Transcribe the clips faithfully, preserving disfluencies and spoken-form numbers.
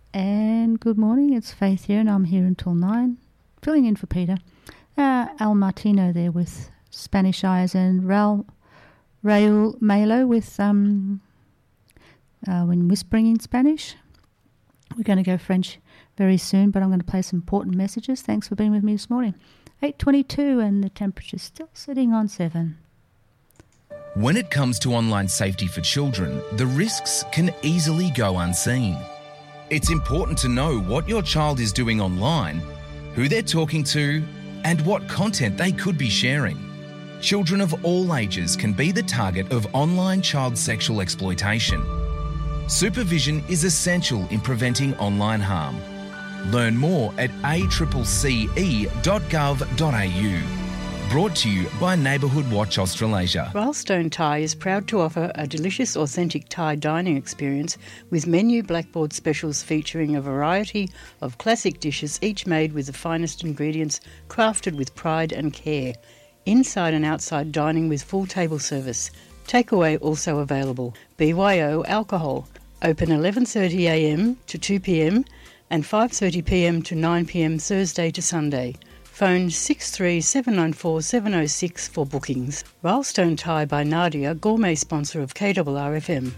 And good morning, it's Faith here, and I'm here until nine, filling in for Peter. Uh, Al Martino there with Spanish Eyes, and Raul, Raul Malo with um, uh, When Whispering in Spanish. We're going to go French very soon, but I'm going to play some important messages. Thanks for being with me this morning. eight twenty-two, and the temperature's still sitting on seven. When it comes to online safety for children, the risks can easily go unseen. It's important to know what your child is doing online, who they're talking to, and what content they could be sharing. Children of all ages can be the target of online child sexual exploitation. Supervision is essential in preventing online harm. Learn more at a c c e dot gov dot a u. Brought to you by Neighbourhood Watch Australasia. Railstone Thai is proud to offer a delicious, authentic Thai dining experience with menu blackboard specials featuring a variety of classic dishes, each made with the finest ingredients, crafted with pride and care. Inside and outside dining with full table service. Takeaway also available. B Y O alcohol. Open eleven thirty a m to two p m and five thirty p m to nine p m Thursday to Sunday. Phone six three seven nine four seven oh six for bookings. Railstone Thai by Nadia, gourmet sponsor of K R R F M.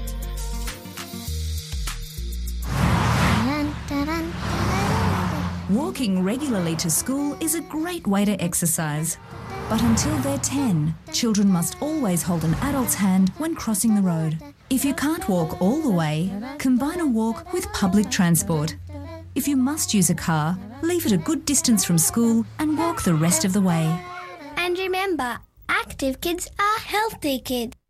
Walking regularly to school is a great way to exercise. But until they're ten, children must always hold an adult's hand when crossing the road. If you can't walk all the way, combine a walk with public transport. If you must use a car, leave it a good distance from school and walk the rest of the way. And remember, active kids are healthy kids.